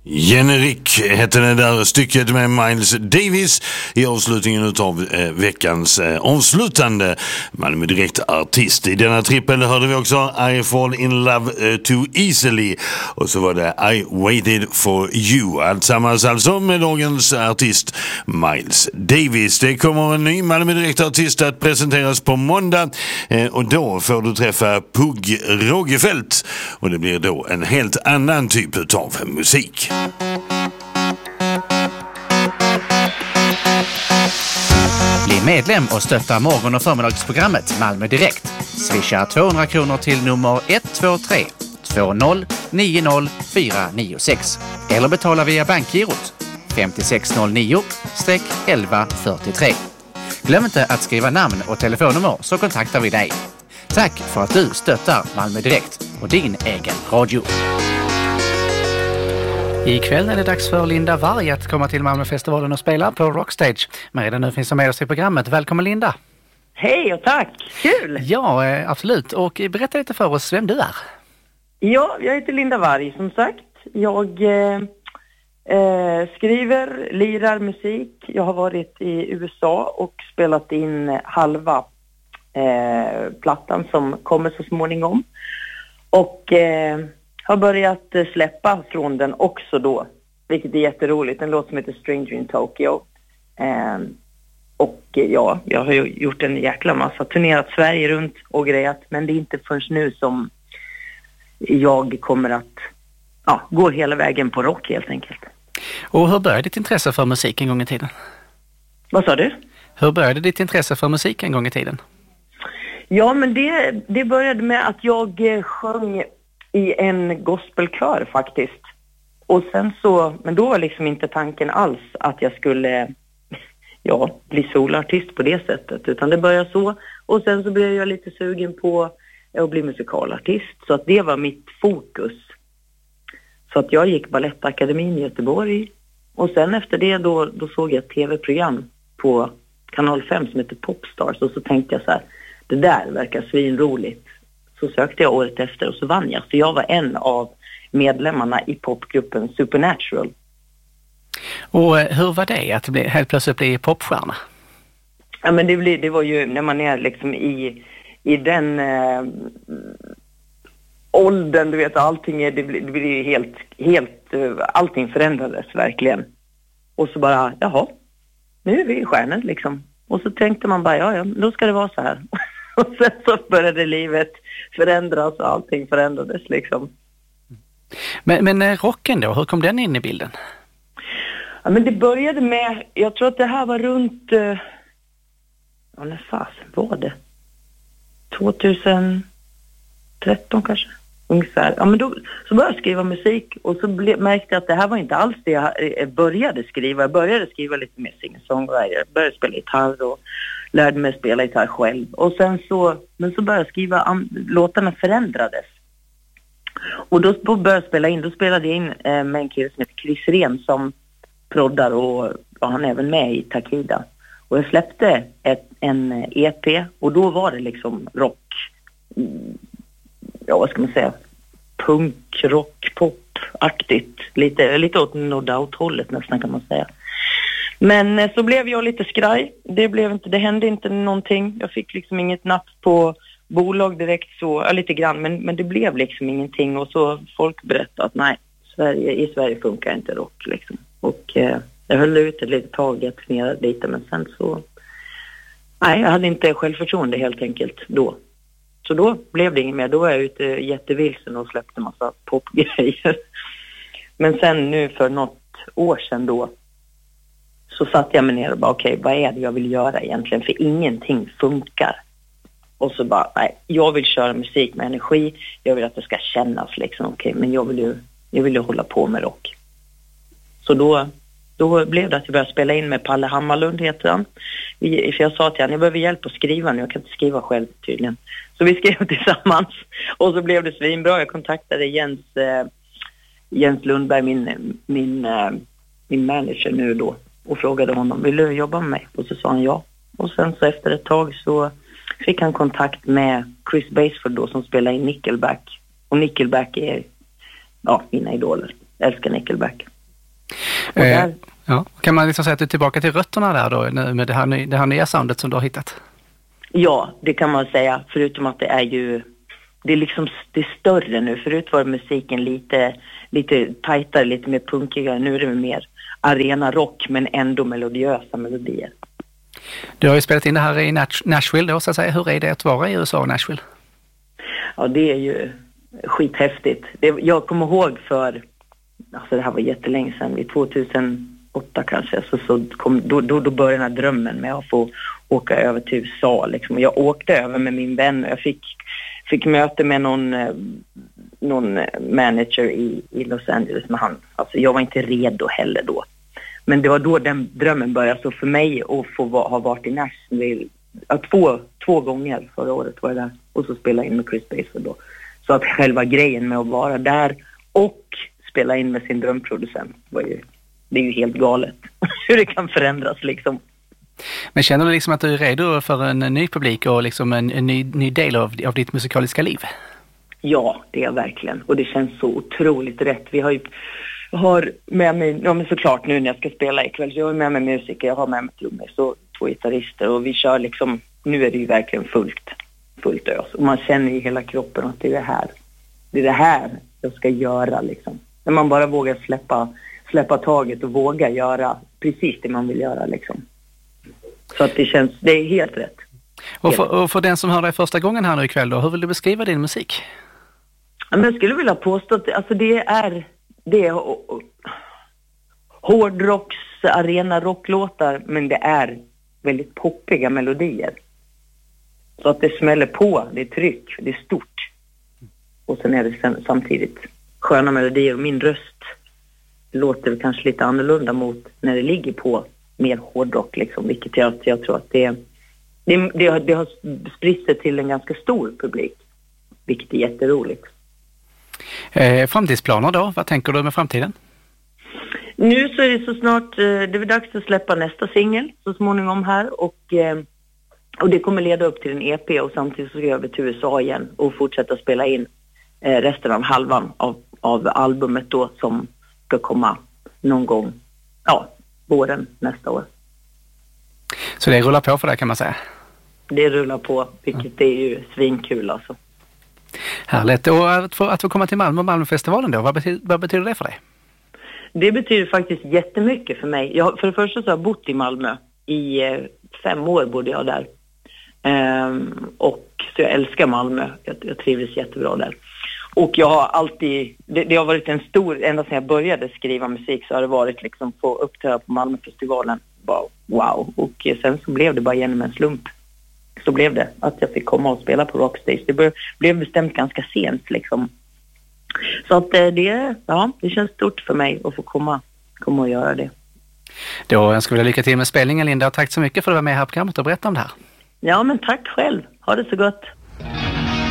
Generic heter det där stycket med Miles Davis i avslutningen av veckans avslutande Malmö Direkt-artist. I denna trippel hörde vi också I Fall In Love Too Easily och så var det I Waited For You. Alltsammans alltså med dagens artist Miles Davis. Det kommer en ny Malmö Direkt-artist att presenteras på måndag och då får du träffa Pugh Rogefeldt och det blir då en helt annan typ av musik. Bli medlem och stötta morgon- och förmiddagsprogrammet Malmö Direkt. Swisha 200 kronor till nummer 123 20 90 496 eller betala via bankgirot 5609-1143. Glöm inte att skriva namn och telefonnummer så kontaktar vi dig. Tack för att du stöttar Malmö Direkt och din egen radio. Ikväll är det dags för Linda Varg att komma till Malmöfestivalen och spela på Rockstage. Men redan nu finns hon med oss i programmet. Välkommen Linda! Hej och tack! Kul! Ja, absolut. Och berätta lite för oss vem du är. Ja, jag heter Linda Varg som sagt. Jag skriver, lirar musik. Jag har varit i USA och spelat in halva plattan som kommer så småningom. Och har börjat släppa från den också då, vilket är jätteroligt. En låt som heter Stranger in Tokyo. Och ja, jag har ju gjort en jäkla massa, turnerat Sverige runt och grejat, men det är inte förrän nu som jag kommer att gå hela vägen på rock helt enkelt. Och hur började ditt intresse för musik en gång i tiden? Vad sa du? Hur började ditt intresse för musik en gång i tiden? Ja, men det började med att jag sjöng i en gospelkör faktiskt. Och sen så, men då var liksom inte tanken alls att jag skulle bli solartist på det sättet. Utan det började så. Och sen så blev jag lite sugen på att bli musikalartist. Så att det var mitt fokus. Så att jag gick Balettakademin i Göteborg. Och sen efter det då såg jag ett tv-program på kanal 5 som heter Popstars. Och så tänkte jag så här, det där verkar svinroligt. Så sökte jag året efter och så vann jag. Så jag var en av medlemmarna i popgruppen Supernatural. Och hur var det att helt plötsligt bli popstjärna? Ja, men det var ju när man är liksom i den åldern, du vet, allting det blir ju helt allting förändrades verkligen. Och så bara, jaha, nu är vi i stjärnan liksom. Och så tänkte man bara, ja, då ska det vara så här. Och sen så började livet förändras och allting förändrades liksom. Men rocken då, hur kom den in i bilden? Ja, men det började med, jag tror att det här var runt, när fasen var det? 2013 kanske, ungefär. Ja, men då så började jag skriva musik och så märkte jag att det här var inte alls det jag började skriva. Jag började skriva lite mer singer-songwriter, började spela gitarr och lärde mig spela gitarr själv. Och sen så började jag skriva, låtarna förändrades. Och då började jag spela in, då spelade jag in med en kille som heter Chris Ren som proddar och han är även med i Takida. Och jag släppte en EP och då var det liksom rock, vad ska man säga, punk, rock, pop-aktigt. Lite åt No Doubt-hållet nästan kan man säga. Men så blev jag lite skraj. Det hände inte någonting. Jag fick liksom inget napp på bolag direkt så, lite grann, men det blev liksom ingenting. Och så folk berättade att nej, i Sverige funkar inte rock liksom. Och jag höll ut ett litet tag, jag turnerade lite, men sen så nej, jag hade inte självförtroende helt enkelt då. Så då blev det inget mer. Då var jag ute jättevilsen och släppte massa popgrejer. Men sen nu för något år sedan då så satt jag mig ner och bara okej, vad är det jag vill göra egentligen? För ingenting funkar. Och så bara, nej, jag vill köra musik med energi. Jag vill att det ska kännas liksom, okej, men jag vill ju hålla på med rock. Så då blev det att jag började spela in med Palle Hammarlund heter han. För jag sa till honom, jag behöver hjälp att skriva nu, jag kan inte skriva själv tydligen. Så vi skrev tillsammans och så blev det svinbra. Jag kontaktade Jens Lundberg, min manager nu då, och frågade honom, vill du jobba med mig? Och så sa han ja. Och sen så efter ett tag så fick han kontakt med Chris Baseford då som spelar i Nickelback. Och Nickelback är mina idoler. Jag älskar Nickelback. Ja. Kan man liksom säga att du är tillbaka till rötterna där då med det här nya soundet som du har hittat? Ja, det kan man säga. Förutom att det är liksom det är större nu. Förut var musiken lite tajtare, lite mer punkigare. Nu är det mer arena rock men ändå melodiösa melodier. Du har ju spelat in det här i Nashville då, så att säga. Hur är det att vara i USA och Nashville? Ja, det är ju skithäftigt. Jag kommer ihåg det här var jättelänge sedan, i 2008 kanske, då började den här drömmen med att få åka över till USA liksom. Jag åkte över med min vän och jag fick möte med någon manager i Los Angeles med han. Alltså jag var inte redo heller då. Men det var då den drömmen började. Så för mig att ha varit i Nashville två gånger förra året var jag där. Och så spela in med Chris Baser då. Så att själva grejen med att vara där och spela in med sin drömproducent det är ju helt galet. Hur det kan förändras liksom. Men känner du liksom att du är redo för en ny publik och liksom en ny del av ditt musikaliska liv? Ja, det är verkligen. Och det känns så otroligt rätt. Jag har med mig, men såklart nu när jag ska spela ikväll, så jag har med mig musiker, jag har med mig trummis och 2 gitarrister och vi kör liksom, nu är det ju verkligen fullt ös. Och man känner i hela kroppen att det är det här jag ska göra liksom. När man bara vågar släppa taget och våga göra precis det man vill göra liksom. Så att det är helt rätt. Och för den som hör dig första gången här nu ikväll då, hur vill du beskriva din musik? Men jag skulle vilja påstå att alltså det är hårdrocks, arena rocklåtar, men det är väldigt poppiga melodier. Så att det smäller på, det är tryck, det är stort. Och sen är det samtidigt sköna melodier och min röst låter kanske lite annorlunda mot när det ligger på mer hårdrock liksom, vilket jag tror att det har spritt sig till en ganska stor publik, vilket är jätteroligt. Framtidsplaner då? Vad tänker du med framtiden? Nu så är det så snart, det är dags att släppa nästa singel så småningom här och det kommer leda upp till en EP och samtidigt så ska jag över till USA igen och fortsätta spela in resten av halvan av albumet då som ska komma någon gång, våren nästa år. Så det rullar på för det kan man säga? Det rullar på, vilket är ju svinkul alltså. Härligt. Och att få komma till Malmö och Malmöfestivalen då, vad betyder det för dig? Det betyder faktiskt jättemycket för mig. För det första så har jag bott i Malmö. I 5 år bodde jag där. Och så jag älskar Malmö. Jag trivdes jättebra där. Och jag har alltid, det har varit en stor, ända sedan jag började skriva musik så har det varit liksom få uppträda på Malmöfestivalen. Bara, wow. Och sen så blev det bara genom en slump. Så blev det att jag fick komma och spela på Rockstage. Det blev bestämt ganska sent liksom. Så att det känns stort för mig att få komma och göra det. Då önskar vi dig lycka till med spelningen, Linda. Och tack så mycket för att du var med här på programmet och berätta om det här. Ja, men tack själv. Ha det så gott.